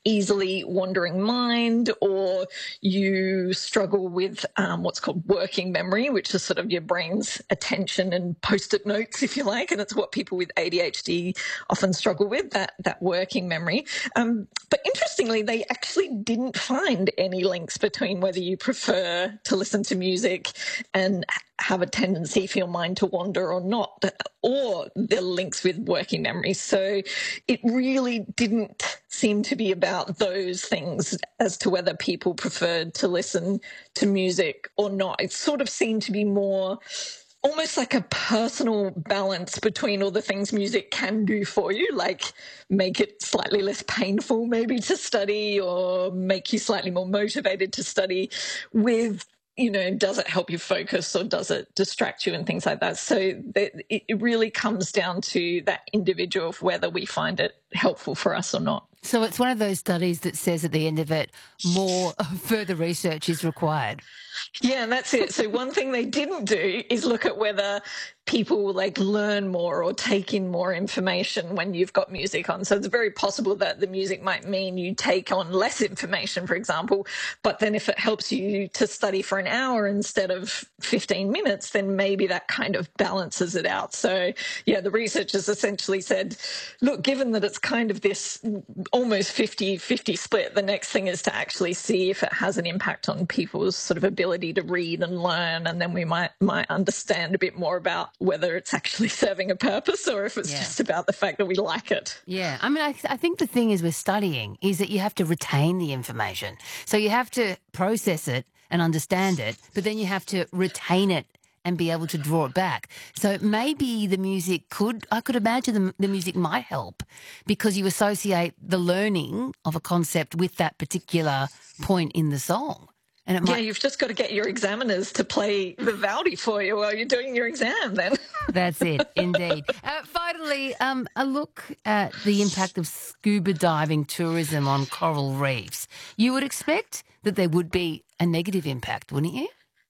easily wandering mind, or you struggle with what's called working memory, which is sort of your brain's attention and post-it notes, if you like, and it's what people with ADHD often struggle with, that working memory. But interestingly, they actually didn't find any links between whether you prefer to listen to music and have a tendency for your mind to wander or not, or the links with working memory. So it really didn't seem to be about those things as to whether people preferred to listen to music or not. It sort of seemed to be more almost like a personal balance between all the things music can do for you, like make it slightly less painful maybe to study, or make you slightly more motivated to study, with, does it help you focus or does it distract you and things like that. So it really comes down to that individual of whether we find it helpful for us or not. So it's one of those studies that says at the end of it, more further research is required. Yeah, and that's it. So one thing they didn't do is look at whether people learn more or take in more information when you've got music on. So it's very possible that the music might mean you take on less information, for example, but then if it helps you to study for an hour instead of 15 minutes, then maybe that kind of balances it out. So yeah, the researchers essentially said, look, given that it's kind of this almost 50-50 split, the next thing is to actually see if it has an impact on people's sort of ability to read and learn, and then we might understand a bit more about whether it's actually serving a purpose or if it's just about the fact that we like it. Yeah. I mean, I think the thing is with studying is that you have to retain the information. So you have to process it and understand it, but then you have to retain it and be able to draw it back. So maybe the music I could imagine the music might help because you associate the learning of a concept with that particular point in the song. And you've just got to get your examiners to play Vivaldi for you while you're doing your exam then. That's it, indeed. Finally, a look at the impact of scuba diving tourism on coral reefs. You would expect that there would be a negative impact, wouldn't you?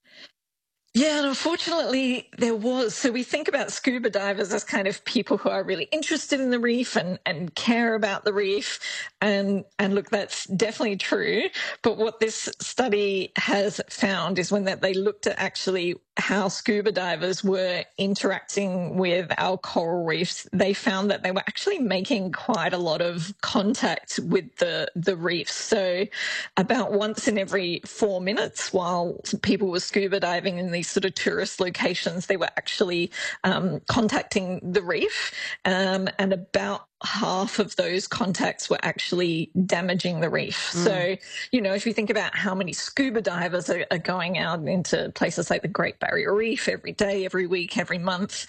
Yeah, and unfortunately there was. So we think about scuba divers as kind of people who are really interested in the reef and care about the reef. And look, that's definitely true. But what this study has found is when they looked at actually how scuba divers were interacting with our coral reefs, they found that they were actually making quite a lot of contact with the reefs. So about once in every 4 minutes while people were scuba diving in these sort of tourist locations, they were actually contacting the reef, and about half of those contacts were actually damaging the reef. So, if you think about how many scuba divers are going out into places like the Great Barrier Reef every day, every week, every month,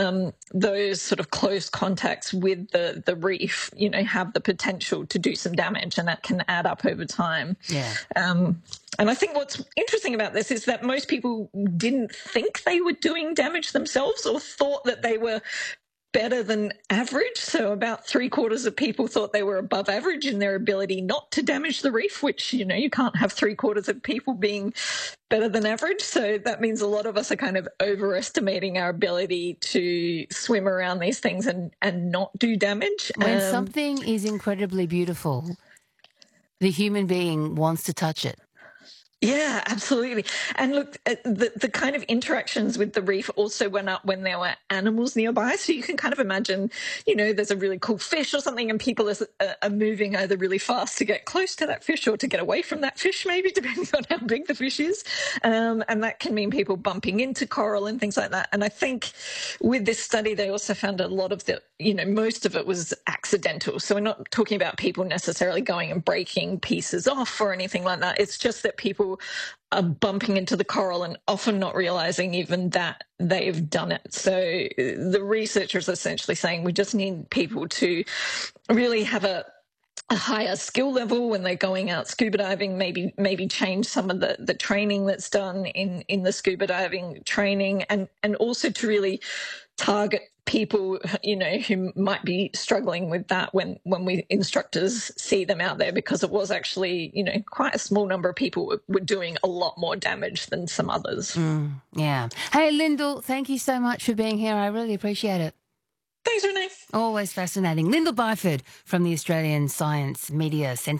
those sort of close contacts with the reef, have the potential to do some damage, and that can add up over time. Yeah. And I think what's interesting about this is that most people didn't think they were doing damage themselves or thought that they were better than average. So about 3/4 of people thought they were above average in their ability not to damage the reef, which, you can't have 3/4 of people being better than average. So that means a lot of us are kind of overestimating our ability to swim around these things and not do damage. When something is incredibly beautiful, the human being wants to touch it. Yeah, absolutely. And look, the kind of interactions with the reef also went up when there were animals nearby. So you can kind of imagine, there's a really cool fish or something, and people are moving either really fast to get close to that fish or to get away from that fish, maybe, depending on how big the fish is. And that can mean people bumping into coral and things like that. And I think with this study, they also found a lot of most of it was accidental. So we're not talking about people necessarily going and breaking pieces off or anything like that. It's just that people are bumping into the coral and often not realizing even that they've done it. So the researchers are essentially saying we just need people to really have a higher skill level when they're going out scuba diving, maybe change some of the training that's done in the scuba diving training, and also to really target people, who might be struggling with that when we instructors see them out there, because it was actually, quite a small number of people were doing a lot more damage than some others. Yeah. Hey, Lyndall, thank you so much for being here. I really appreciate it. Thanks, Renee. Always fascinating. Lyndall Byford from the Australian Science Media Centre.